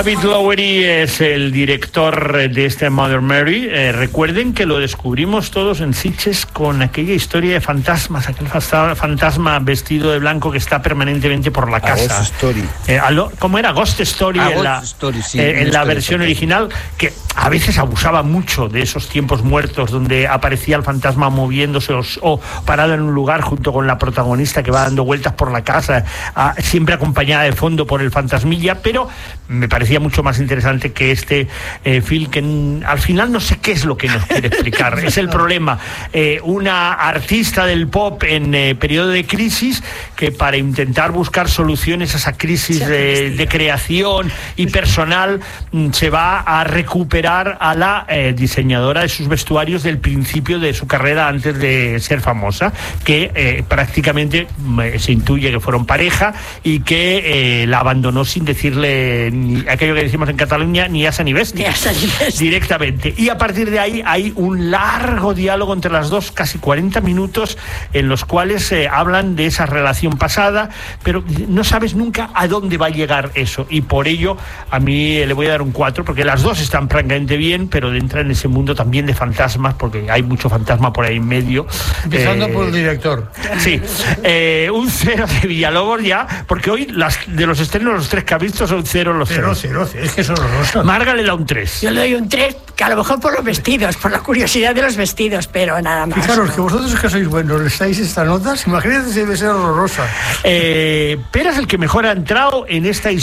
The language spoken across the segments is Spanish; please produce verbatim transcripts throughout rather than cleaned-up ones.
David Lowery es el director de este Mother Mary. Eh, recuerden que lo descubrimos todos en Sitges con aquella historia de fantasmas, aquel fantasma vestido de blanco que está permanentemente por la casa. Ghost Story. Eh, ¿Cómo era? Ghost Story ah, en Ghost la, Story, sí, eh, en la versión original, que a veces abusaba mucho de esos tiempos muertos donde aparecía el fantasma moviéndose o, o parado en un lugar junto con la protagonista que va dando vueltas por la casa, a, siempre acompañada de fondo por el fantasmilla, pero me parecía mucho más interesante que este eh, film que n- al final no sé qué es lo que nos quiere explicar. Es el problema. Eh, una artista del pop en eh, periodo de crisis que para intentar buscar soluciones a esa crisis de, de creación y personal mm, se va a recuperar a la eh, diseñadora de sus vestuarios del principio de su carrera antes de ser famosa, que eh, prácticamente mm, se intuye que fueron pareja y que eh, la abandonó sin decirle ni aquello que decimos en Cataluña, ni asa ni bestia, ni asa ni bestia. Directamente. Y a partir de ahí hay un largo diálogo entre las dos, casi cuarenta minutos, en los cuales eh, hablan de esa relación pasada, pero no sabes nunca a dónde va a llegar eso. Y por ello, a mí le voy a dar un cuatro, porque las dos están francamente bien, pero de entrar en ese mundo también de fantasmas, porque hay mucho fantasma por ahí en medio. Empezando eh, por el director. Sí. Eh, un cero de Villalobos ya, porque hoy las, de los estrenos, los tres que ha visto son cero los Cero, tres. cero, cero, es que es horroroso. Marga le da un tres. Yo le doy un tres, que a lo mejor por los vestidos, por la curiosidad de los vestidos, pero nada más. Fijaros ¿no? que vosotros que sois buenos les dais estas notas, imagínate si debe ser horrorosa. Eh, Pera es el que mejor ha entrado en esta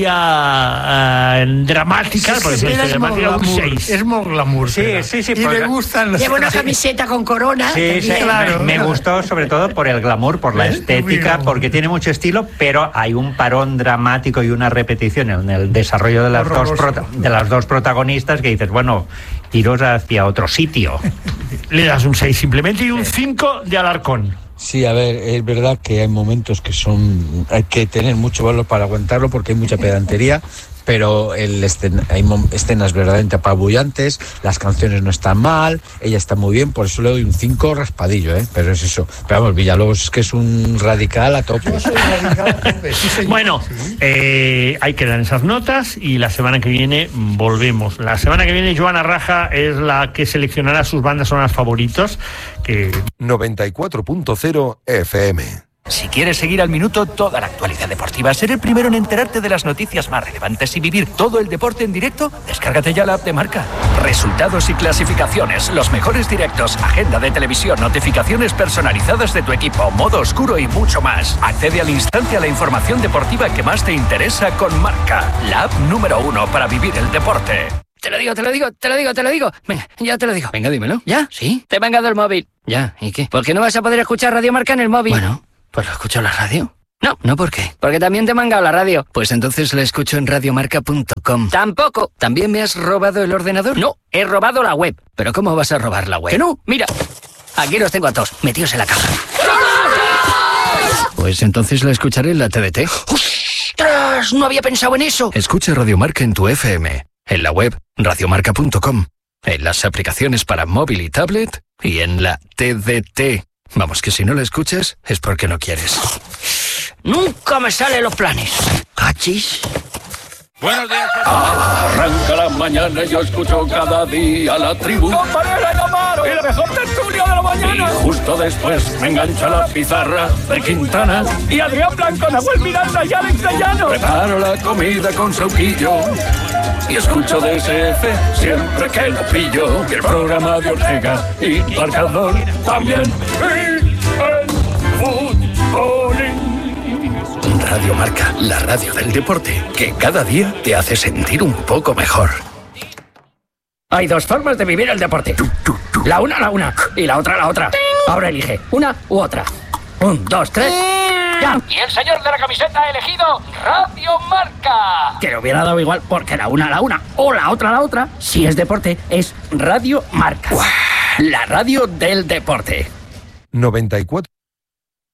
historia uh, dramática. Sí, porque sí, es una es historia more dramática, un glamour, seis. es more glamour. Sí, Pera. sí, sí, Y porque- le gustan las... Lleva una camiseta con corona. Sí, sí, también. claro. me, me gustó sobre todo por el glamour, por la ¿Eh? estética, Muy porque tiene mucho estilo, pero hay un parón dramático y una repetición en el desarrollo de las, dos, Horroroso. prota- de las dos protagonistas que dices, bueno, iros hacia otro sitio. Le das un seis simplemente y un cinco de Alarcón. Sí, a ver, es verdad que hay momentos que son... Hay que tener mucho valor para aguantarlo porque hay mucha pedantería, pero el escen- hay mom- escenas verdaderamente apabullantes, las canciones no están mal, ella está muy bien, por eso le doy un cinco raspadillo, ¿eh? Pero es eso. Pero vamos, Villalobos es que es un radical a tope. Yo soy radical a tope, sí, señor. Bueno, Sí. eh, hay que dar esas notas y la semana que viene volvemos. La semana que viene Joana Raja es la que seleccionará sus bandas sonoras favoritos. Que noventa y cuatro punto cero F M. Si quieres seguir al minuto toda la actualidad deportiva, ser el primero en enterarte de las noticias más relevantes y vivir todo el deporte en directo, descárgate ya la app de Marca. Resultados y clasificaciones, los mejores directos, agenda de televisión, notificaciones personalizadas de tu equipo, modo oscuro y mucho más. Accede al instante a la información deportiva que más te interesa con Marca, la app número uno para vivir el deporte. Te lo digo, te lo digo, te lo digo, te lo digo. Venga, ya te lo digo. Venga, dímelo. ¿Ya? ¿Sí? Te he mangado el móvil. Ya, ¿y qué? ¿Por qué no vas a poder escuchar Radio Marca en el móvil? Bueno, pues lo escucho en la radio. No. ¿No por qué? Porque también te he mangado la radio. Pues entonces la escucho en radiomarca punto com. Tampoco. ¿También me has robado el ordenador? No, he robado la web. ¿Pero cómo vas a robar la web? Que no, mira. Aquí los tengo a todos, metidos en la caja. Pues entonces la escucharé en la T D T. ¡Ostras! No había pensado en eso. Escucha Radio Marca en tu F M, en la web radiomarca punto com, en las aplicaciones para móvil y tablet y en la T D T. Vamos, que si no la escuchas es porque no quieres. Nunca me salen los planes. ¿Cachis? Buenos días. Arranca la mañana y yo escucho cada día la tribu. ¡Compañera Amaro! ¡Y la mejor tertulia de la mañana! Y justo después me engancha la pizarra de Quintana. Y Adrián Blanco, Nahuel Miranda y Alex Llano. Preparo la comida con sauquillo y escucho D S F siempre que lo pillo. Y el programa de Ortega y Marcador también. Y el futbolín. Radio Marca, la radio del deporte, que cada día te hace sentir un poco mejor. Hay dos formas de vivir el deporte. La una, la una. Y la otra, la otra. Ahora elige una u otra. Un, dos, tres. ¡Ya! Y el señor de la camiseta ha elegido Radio Marca. Que le hubiera dado igual porque la una, la una. O la otra, la otra. Si es deporte, es Radio Marca. La radio del deporte. noventa y cuatro